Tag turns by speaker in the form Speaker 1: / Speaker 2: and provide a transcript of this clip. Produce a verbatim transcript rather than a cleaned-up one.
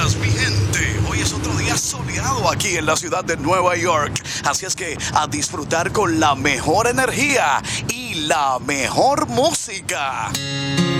Speaker 1: días, mi gente. Hoy es otro día soleado aquí en la ciudad de Nueva York. Así es que a disfrutar con la mejor energía y la mejor música.